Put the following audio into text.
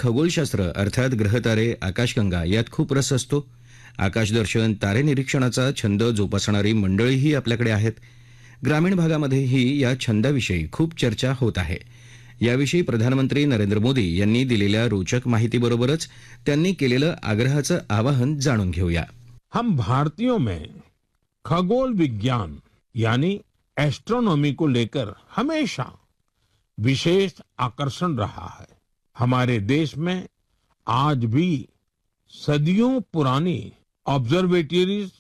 खगोलशास्त्र अर्थात ग्रहतारे, आकाशगंगा यात खूप रस असतो. आकाशदर्शन, तारे निरीक्षणाचा छंद जोपासणारी मंडळीही आपल्याकडे आहेत. ग्रामीण भागामध्येही या छंदाविषयी खूप चर्चा होत आहे. याविषयी प्रधानमंत्री नरेंद्र मोदी यांनी दिलेल्या रोचक माहितीबरोबरच त्यांनी केलेलं आग्रहाचं आवाहन जाणून घेऊया. हम भारतीयों में खगोल विज्ञान यानी एस्ट्रोनॉमी को लेकर हमेशा विशेष आकर्षण रहा है. हमारे देश में आज भी सदियों पुरानी ऑब्जर्वेटरीज